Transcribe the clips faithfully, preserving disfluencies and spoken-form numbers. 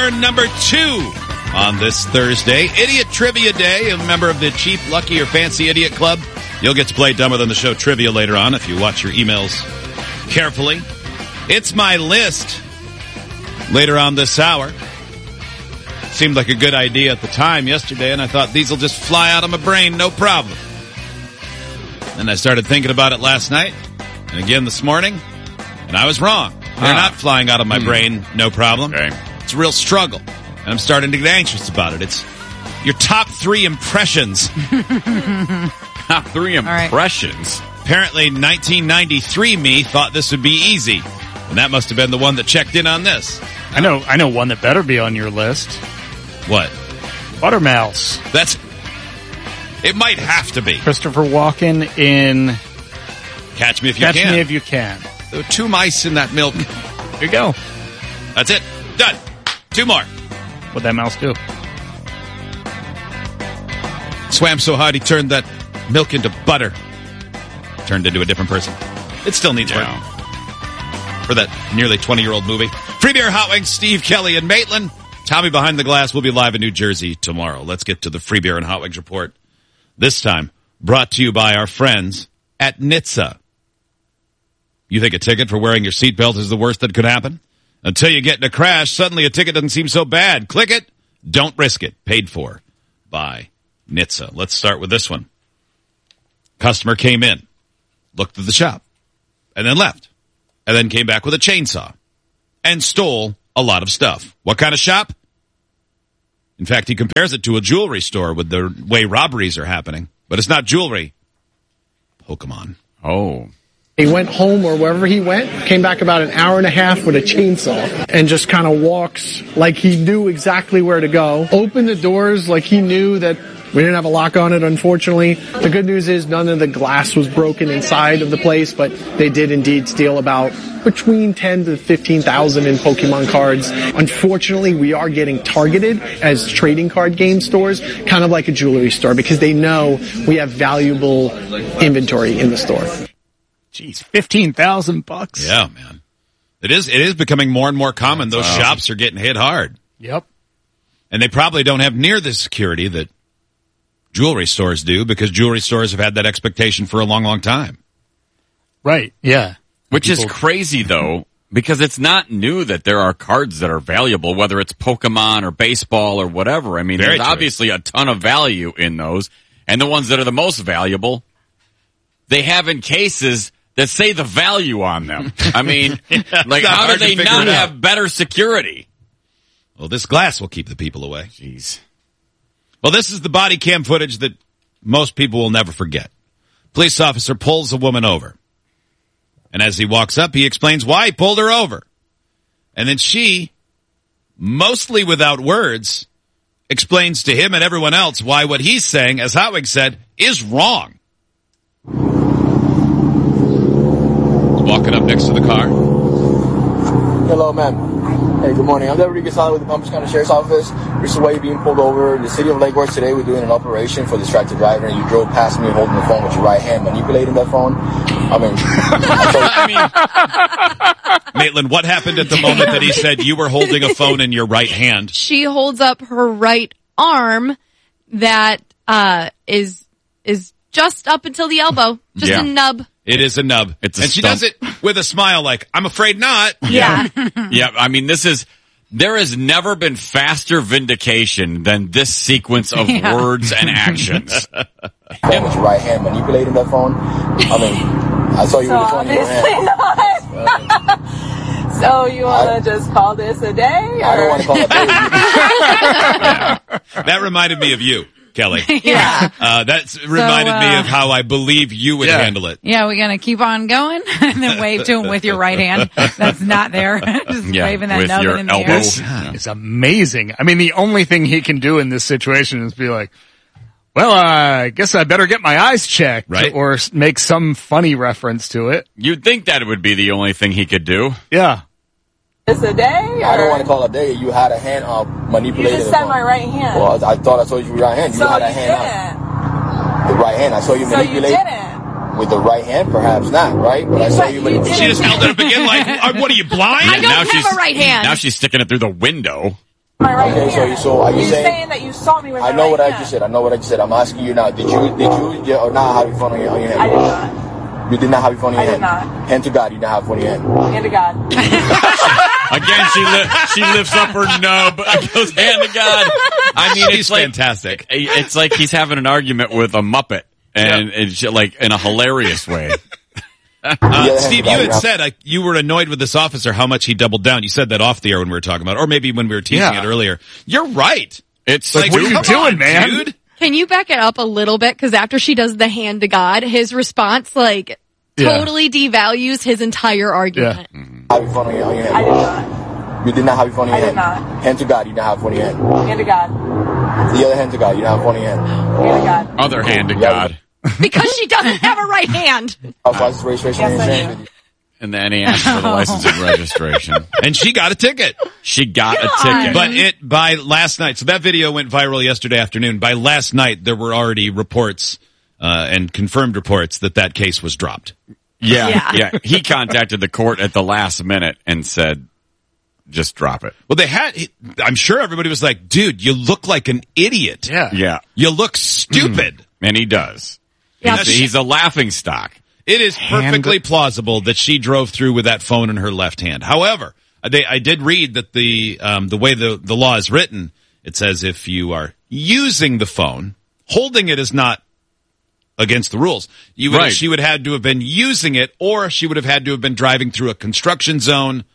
hour number two on this Thursday. Idiot Trivia Day. A member of the Cheap, Lucky, or Fancy Idiot Club. You'll get to play Dumber Than the Show trivia later on if you watch your emails carefully. It's my list later on this hour. Seemed like a good idea at the time yesterday, and I thought these will just fly out of my brain, no problem. Then I started thinking about it last night, and again this morning, and I was wrong. They're ah. not flying out of my hmm. brain, no problem. Okay. It's a real struggle, and I'm starting to get anxious about it. It's your top three impressions. Top three impressions? Right. Apparently, nineteen ninety-three me thought this would be easy, and that must have been the one that checked in on this. I know, I know one that better be on your list. What? Buttermouse. That's... It might have to be. Christopher Walken in... Catch Me If You Catch Can. Catch Me If You Can. There were two mice in that milk. There you go. That's it. Done. Two more. What'd that mouse do? Swam so hard he turned that milk into butter. Turned into a different person. It still needs yeah. work. For that nearly twenty-year-old movie. Free Beer, Hot Wings, Steve Kelly, and Maitland. Tommy Behind the Glass will be live in New Jersey tomorrow. Let's get to the Free Beer and Hot Wings report. This time, brought to you by our friends at N H T S A. You think a ticket for wearing your seatbelt is the worst that could happen? Until you get in a crash, suddenly a ticket doesn't seem so bad. Click it. Don't risk it. Paid for by N H T S A. Let's start with this one. Customer came in, looked at the shop, and then left, and then came back with a chainsaw and stole a lot of stuff. What kind of shop? In fact, he compares it to a jewelry store with the way robberies are happening. But it's not jewelry. Pokemon. Oh. He went home or wherever he went, came back about an hour and a half with a chainsaw and just kind of walks like he knew exactly where to go. Opened the doors like he knew that we didn't have a lock on it, unfortunately. The good news is none of the glass was broken inside of the place, but they did indeed steal about between ten to fifteen thousand in Pokemon cards. Unfortunately, we are getting targeted as trading card game stores, kind of like a jewelry store, because they know we have valuable inventory in the store. Jeez, fifteen thousand bucks. Yeah, man. It is, it is becoming more and more common. Those wow. shops are getting hit hard. Yep. And they probably don't have near the security that jewelry stores do, because jewelry stores have had that expectation for a long, long time. Right, yeah. Which People... is crazy, though, because it's not new that there are cards that are valuable, whether it's Pokemon or baseball or whatever. I mean, Very there's true. obviously a ton of value in those. And the ones that are the most valuable, they have in cases that say the value on them. I mean, yeah, like, how do they not have better security? Well, this glass will keep the people away. Jeez. Well, this is the body cam footage that most people will never forget. Police officer pulls a woman over. And as he walks up, he explains why he pulled her over. And then she, mostly without words, explains to him and everyone else why what he's saying, as Hotwig said, is wrong. Walking up next to the car. Hello, ma'am. Hey, good morning. I'm Deputy Gasala with the Palm Beach County Sheriff's Office. This is why you're being pulled over. In the city of Lake Worth today, we're doing an operation for distracted driver, and you drove past me holding the phone with your right hand, manipulating that phone. I mean, I mean, Maitland, what happened at the moment that he said you were holding a phone in your right hand? She holds up her right arm that uh is is just up until the elbow, just yeah. a nub. It is a nub. It's a and she stump. does it with a smile like, I'm afraid not. Yeah. Yeah, I mean, this is, there has never been faster vindication than this sequence of yeah. words and actions. Phone with your right hand, manipulating that phone. I mean, I saw you so with the phone in your hand. Not. So you want to just call this a day? Or? I don't want to call it a day. Yeah. That reminded me of you, Kelly. Yeah. Uh, that reminded so, uh, me of how I believe you would yeah. handle it. Yeah, we're going to keep on going and then wave to him with your right hand. That's not there. Just yeah, waving that with nubbin your in the elbow. air. This is amazing. I mean, the only thing he can do in this situation is be like, well, uh, I guess I better get my eyes checked. Right. Or make some funny reference to it. You'd think that it would be the only thing he could do. Yeah. It's a day? Or? I don't want to call it a day. You had a hand uh, manipulating. You just said my right hand. Well, I, I thought I told you right hand. You so had a you hand didn't. on the right hand. I saw you so manipulate. You didn't. With the right hand, perhaps not, right? But I saw you manipulate. She just held it up again like, uh, what are you, blind? I don't now have she's, a right hand. Now she's sticking it through the window. My right Okay, so, hand. so are you You're saying, saying that you saw me with my I know right what I hand. just said. I know what I just said. I'm asking you now. Did you, did you, yeah, or not have your phone on your, on your hand? I did not. You did not have your phone in your I hand? did not. Hand to God, you did not have your phone in your hand. Hand to God. Again, she li- she lifts up her nub and goes, hand to God. I mean, She's it's like, fantastic. it's like he's having an argument with a Muppet, and Yep. it's like in a hilarious way. Uh, Steve, you had said uh, you were annoyed with this officer how much he doubled down. You said that off the air when we were talking about it, or maybe when we were teasing Yeah. it earlier. You're right. It's Like, what are you come doing, on, man? dude? Can you back it up a little bit? Because after she does the hand to God, his response like Yeah. totally devalues his entire argument. Have your phone on your, on your hand. I did not. You did not have your phone in I your did hand. not. Hand to God, you did not have your phone in your hand. Hand to God. The other hand to God, you did not have your phone in your hand. Hand to God. Other hand to God. Because she doesn't have a right hand. How far is the registration Yes, on I your do. insurance? And then he asked for the license and registration. And she got a ticket. She got God. a ticket. But it, by last night, so that video went viral yesterday afternoon. By last night, there were already reports, uh, and confirmed reports that that case was dropped. Yeah, Yeah. yeah. He contacted the court at the last minute and said, just drop it. Well, they had, I'm sure everybody was like, dude, you look like an idiot. Yeah. Yeah. You look stupid. And he does. Yeah. He's, he's a laughing stock. It is perfectly plausible that she drove through with that phone in her left hand. However, they, I did read that the um, the way the, the law is written, it says if you are using the phone, holding it is not against the rules. You would, Right. She would have had to have been using it, or she would have had to have been driving through a construction zone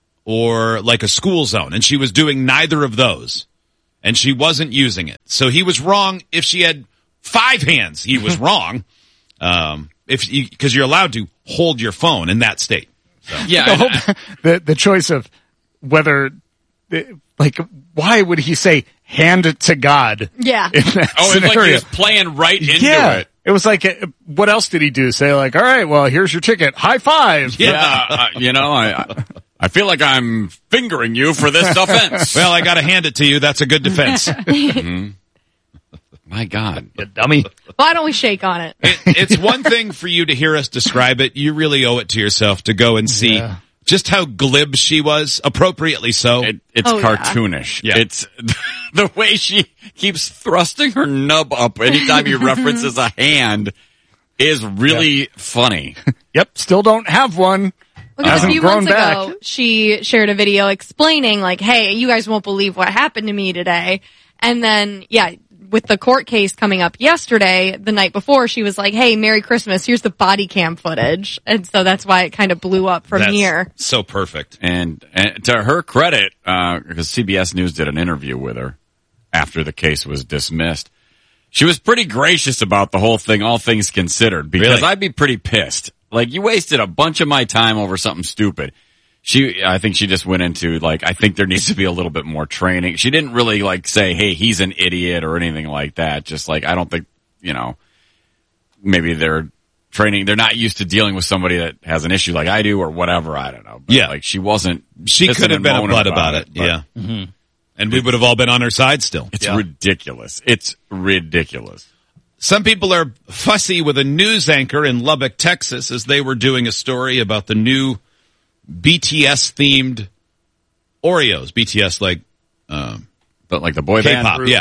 or like a school zone, and she was doing neither of those, and she wasn't using it. So he was wrong. If she had five hands, he was wrong. Um, if you, because you're allowed to hold your phone in that state. Yeah. The, and whole, I- the the choice of whether, like, why would he say hand it to God? Yeah. In that oh, it's like scenario? he was playing right into yeah. it. It was like, uh, what else did he do? Say like, all right, well, here's your ticket. High five. Yeah. uh, you know, I, I I feel like I'm fingering you for this offense. Well, I got to hand it to you. That's a good defense. My God. You dummy. Why don't we shake on it? It, it's one thing for you to hear us describe it. You really owe it to yourself to go and see Yeah. just how glib she was, appropriately so. It, it's Oh, yeah. cartoonish. Yeah. It's the way she keeps thrusting her nub up anytime he references a hand is really funny. Yep. Still don't have one. Because a Hasn't few grown months back. ago, she shared a video explaining, like, hey, you guys won't believe what happened to me today. And then, yeah, with the court case coming up yesterday, the night before, she was like, hey, Merry Christmas, here's the body cam footage. And so that's why it kind of blew up from That's here. so perfect. And, and to her credit, uh, because C B S News did an interview with her after the case was dismissed, she was pretty gracious about the whole thing, all things considered, because Really? I'd be pretty pissed. Like, you wasted a bunch of my time over something stupid. She, I think she just went into, like, I think there needs to be a little bit more training. She didn't really, like, say, hey, he's an idiot or anything like that. Just like, I don't think, you know, maybe they're training, they're not used to dealing with somebody that has an issue like I do or whatever. I don't know. But, Yeah. like, she wasn't. She pissing could have and been a moaning butt about it. but Yeah. And we would have all been on her side still. It's ridiculous. It's ridiculous. Some people are fussy with a news anchor in Lubbock, Texas, as they were doing a story about the new B T S themed Oreos. B T S like um, But like the boy band. K-pop, group. yeah.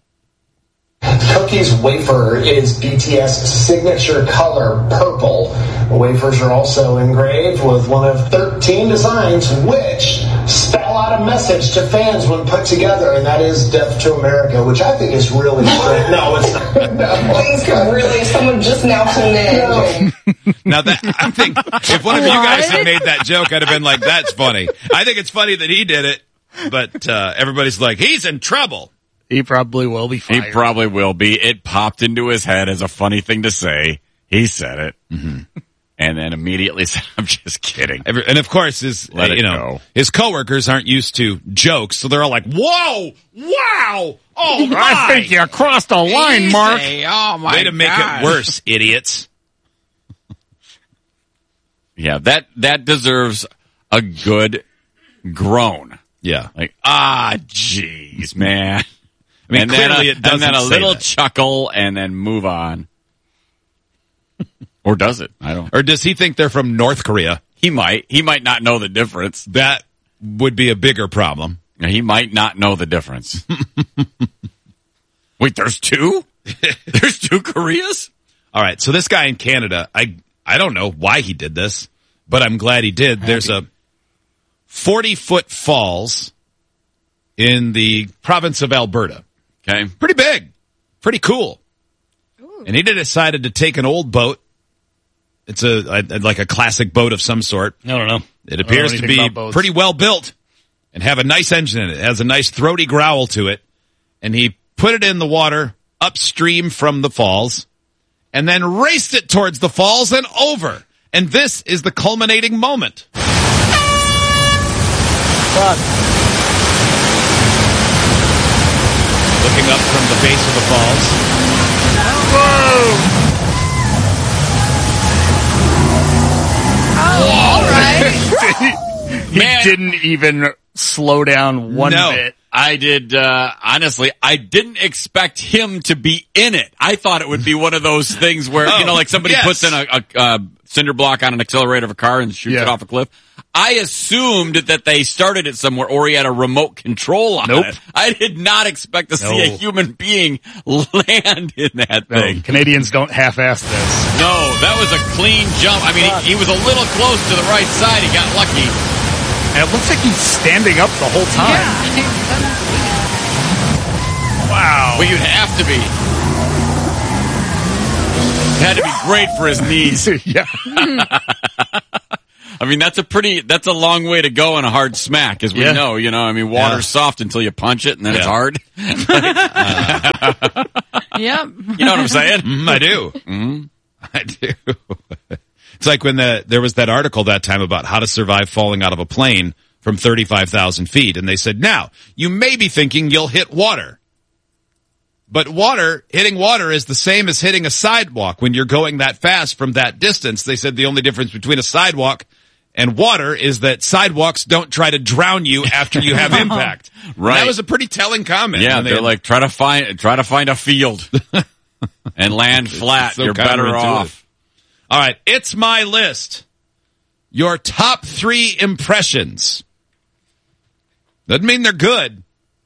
Cookies wafer is B T S signature color, purple. The wafers are also engraved with one of thirteen designs which spell out a message to fans when put together, and that is Death to America, which I think is really strange. No, it's not. No. Please come, really, if someone just now tuned in. Now that I think if one of you guys had made that joke, I'd have been like, "That's funny." I think it's funny that he did it, but uh, everybody's like, "He's in trouble." He probably will be He fired. probably will be. It popped into his head as a funny thing to say. He said it. Mm-hmm. And then immediately said, I'm just kidding. Every, and of course, his Let uh, it you know go. his coworkers aren't used to jokes, so they're all like, "Whoa, wow, oh my!" I think you crossed a line, Mark. Oh my Way to make God. it worse, idiots. Yeah, that, that deserves a good groan. Yeah. Like, ah, jeez, man. I mean, and then clearly a, it doesn't and then a say little that. chuckle and then move on. Or does it? I don't. Or does he think they're from North Korea? He might. He might not know the difference. That would be a bigger problem. He might not know the difference. Wait, there's two? There's two Koreas? All right, so this guy in Canada, I I don't know why he did this, but I'm glad he did. Happy. There's a forty-foot falls in the province of Alberta. Okay. Pretty big. Pretty cool. Ooh. And he decided to take an old boat. It's a, a like a classic boat of some sort. I don't know. It appears to be pretty well built and have a nice engine in it. It has a nice throaty growl to it. And he put it in the water upstream from the falls and then raced it towards the falls and over. And this is the culminating moment. Fuck. Looking up from the base of the falls. Whoa! Oh, all right. he Man. didn't even slow down one no. bit. I did, uh, honestly, I didn't expect him to be in it. I thought it would be one of those things where, oh, you know, like somebody yes. puts in a, a, a cinder block on an accelerator of a car and shoots yeah. it off a cliff. I assumed that they started it somewhere or he had a remote control on nope. it. I did not expect to no. see a human being land in that no, thing. Canadians don't half-ass this. No, that was a clean jump. I mean, he, he was a little close to the right side. He got lucky. And it looks like he's standing up the whole time. Yeah. Wow. Well, you'd have to be. It had to be great for his knees. Yeah. I mean, that's a pretty, that's a long way to go in a hard smack, as we yeah. know, you know. I mean, water's yeah. soft until you punch it, and then yeah. it's hard. uh, yep. You know what I'm saying? Mm, I do. Mm-hmm. I do. It's like when the, there was that article that time about how to survive falling out of a plane from thirty-five thousand feet. And they said, now, you may be thinking you'll hit water. But water, hitting water is the same as hitting a sidewalk when you're going that fast from that distance. They said the only difference between a sidewalk and water is that sidewalks don't try to drown you after you have impact. Right. And that was a pretty telling comment. Yeah, they're they like, try to find, try to find a field and land flat. So you're better off. All right, it's my list. Your top three impressions. Doesn't mean they're good.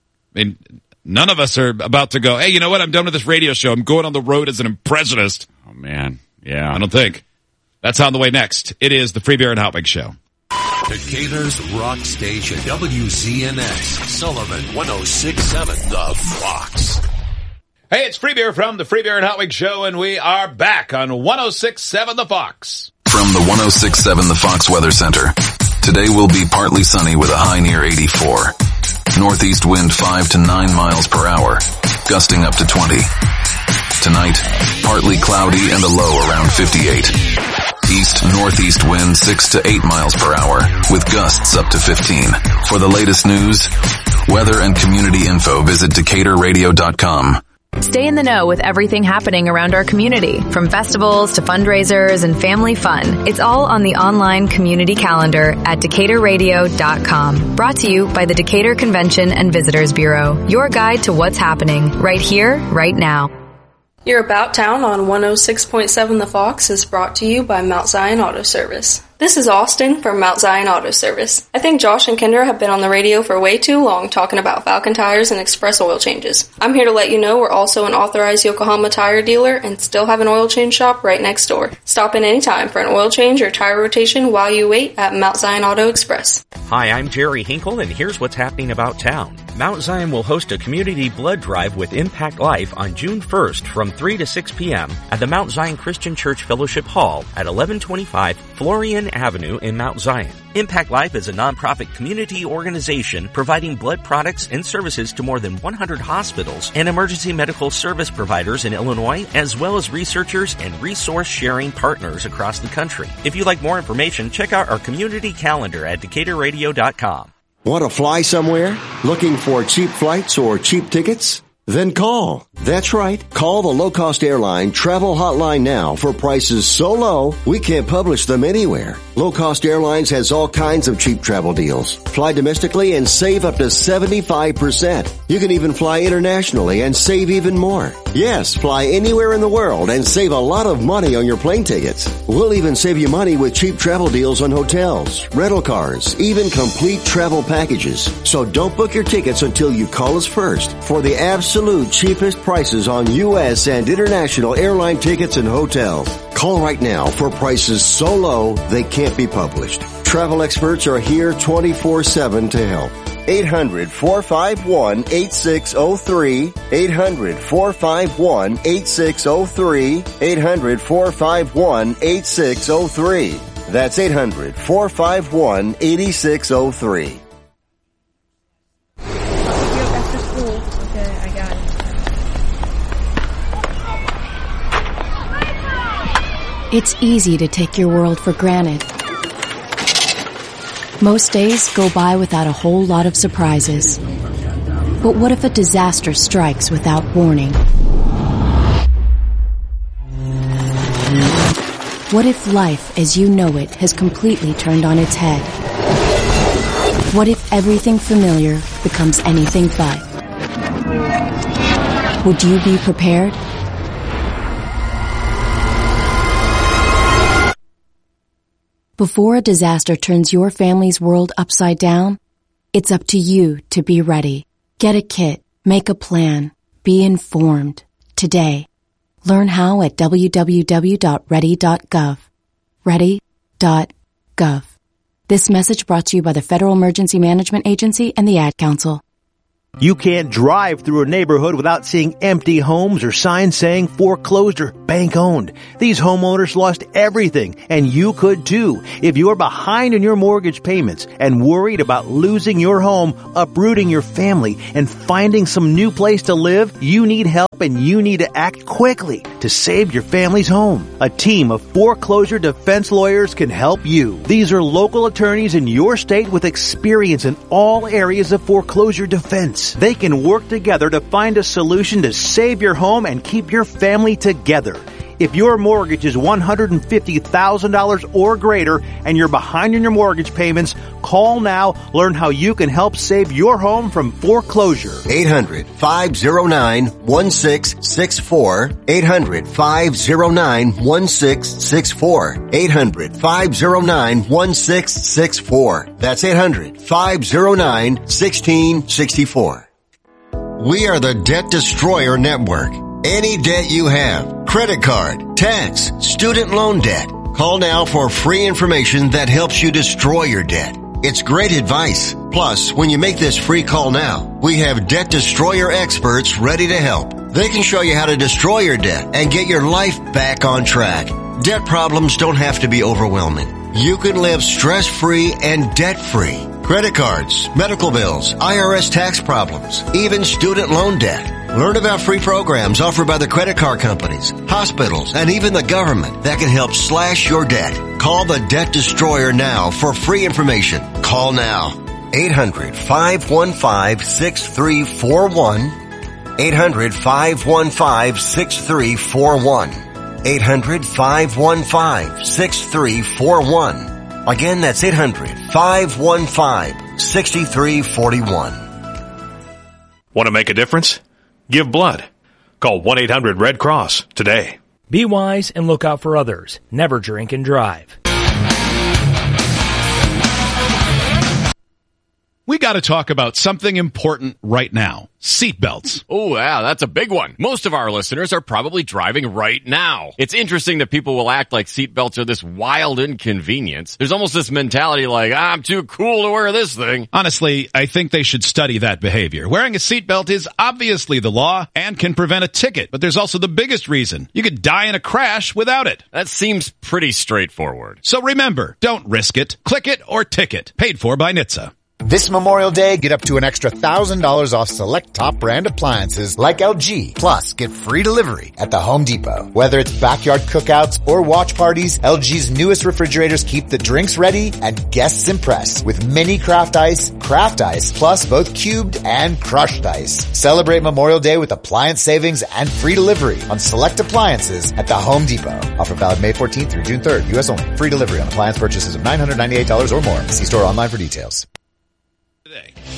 I mean, none of us are about to go, hey, you know what? I'm done with this radio show. I'm going on the road as an impressionist. Oh, man. Yeah. I don't think. That's on the way next. It is the Free Beer and Hot Wings Show. Decatur's Rock Station, W Z N X, Sullivan, one oh six point seven, The Fox. Hey, it's Free Beer from the Free Beer and Hot Wings Show, and we are back on one oh six point seven The Fox. From the one oh six point seven The Fox Weather Center. Today will be partly sunny with a high near eighty-four. Northeast wind five to nine miles per hour, gusting up to twenty. Tonight, partly cloudy and a low around fifty-eight. East-northeast wind six to eight miles per hour, with gusts up to fifteen. For the latest news, weather and community info, visit Decatur radio dot com. Stay in the know with everything happening around our community, from festivals to fundraisers and family fun. It's all on the online community calendar at Decatur radio dot com. Brought to you by the Decatur Convention and Visitors Bureau. Your guide to what's happening right here, right now. Your About Town on one oh six point seven The Fox is brought to you by Mount Zion Auto Service. This is Austin from Mount Zion Auto Service. I think Josh and Kendra have been on the radio for way too long talking about Falcon tires and express oil changes. I'm here to let you know we're also an authorized Yokohama tire dealer and still have an oil change shop right next door. Stop in anytime for an oil change or tire rotation while you wait at Mount Zion Auto Express. Hi, I'm Jerry Hinkle, and here's what's happening about town. Mount Zion will host a community blood drive with Impact Life on June first from three to six p.m. at the Mount Zion Christian Church Fellowship Hall at eleven twenty-five Florian Avenue in Mount Zion. Impact Life is a nonprofit community organization providing blood products and services to more than one hundred hospitals and emergency medical service providers in Illinois, as well as researchers and resource-sharing partners across the country. If you'd like more information, check out our community calendar at Decatur radio dot com. Want to fly somewhere? Looking for cheap flights or cheap tickets? Then call. That's right. Call the low-cost airline travel hotline now for prices so low we can't publish them anywhere. Low-cost airlines has all kinds of cheap travel deals. Fly domestically and save up to seventy-five percent. You can even fly internationally and save even more. Yes, fly anywhere in the world and save a lot of money on your plane tickets. We'll even save you money with cheap travel deals on hotels, rental cars, even complete travel packages. So don't book your tickets until you call us first for the absolute cheapest prices on U S and international airline tickets and hotels. Call right now for prices so low they can't be published. Travel experts are here twenty-four seven to help. eight hundred, four five one, eight six zero three. eight hundred, four five one, eight six zero three. eight hundred, four five one, eight six zero three. That's eight hundred, four five one, eight six zero three. It's easy to take your world for granted. Most days go by without a whole lot of surprises. But what if a disaster strikes without warning? What if life as you know it has completely turned on its head? What if everything familiar becomes anything but? Would you be prepared? Before a disaster turns your family's world upside down, it's up to you to be ready. Get a kit, make a plan, be informed. Today, learn how at w w w dot ready dot gov. ready dot gov. This message brought to you by the Federal Emergency Management Agency and the Ad Council. You can't drive through a neighborhood without seeing empty homes or signs saying foreclosed or bank-owned. These homeowners lost everything, and you could too. If you're behind in your mortgage payments and worried about losing your home, uprooting your family, and finding some new place to live, you need help and you need to act quickly to save your family's home. A team of foreclosure defense lawyers can help you. These are local attorneys in your state with experience in all areas of foreclosure defense. They can work together to find a solution to save your home and keep your family together. If your mortgage is one hundred fifty thousand dollars or greater and you're behind in your mortgage payments, call now. Learn how you can help save your home from foreclosure. eight hundred, five oh nine, one six six four. eight hundred, five oh nine, one six six four. eight hundred, five oh nine, one six six four. That's eight hundred, five oh nine, one six six four. We are the Debt Destroyer Network. Any debt you have, credit card, tax, student loan debt, call now for free information that helps you destroy your debt. It's great advice. Plus, when you make this free call now, we have Debt Destroyer experts ready to help. They can show you how to destroy your debt and get your life back on track. Debt problems don't have to be overwhelming. You can live stress-free and debt-free. Credit cards, medical bills, I R S tax problems, even student loan debt. Learn about free programs offered by the credit card companies, hospitals, and even the government that can help slash your debt. Call the Debt Destroyer now for free information. Call now. eight hundred, five one five, six three four one. eight hundred, five one five, six three four one. eight hundred, five one five, six three four one. Again, that's eight hundred, five one five, six three four one. Want to make a difference? Give blood. Call one eight hundred red cross today. Be wise and look out for others. Never drink and drive. We got to talk about something important right now. Seatbelts. Oh, yeah, that's a big one. Most of our listeners are probably driving right now. It's interesting that people will act like seatbelts are this wild inconvenience. There's almost this mentality like, ah, I'm too cool to wear this thing. Honestly, I think they should study that behavior. Wearing a seatbelt is obviously the law and can prevent a ticket, but there's also the biggest reason. You could die in a crash without it. That seems pretty straightforward. So remember, don't risk it. Click it or ticket. Paid for by N H T S A. This Memorial Day, get up to an extra one thousand dollars off select top brand appliances like L G. Plus, get free delivery at the Home Depot. Whether it's backyard cookouts or watch parties, L G's newest refrigerators keep the drinks ready and guests impressed with mini craft ice, craft ice, plus both cubed and crushed ice. Celebrate Memorial Day with appliance savings and free delivery on select appliances at the Home Depot. Offer valid May fourteenth through June third. U S only. Free delivery on appliance purchases of nine hundred ninety-eight dollars or more. See store online for details. Today.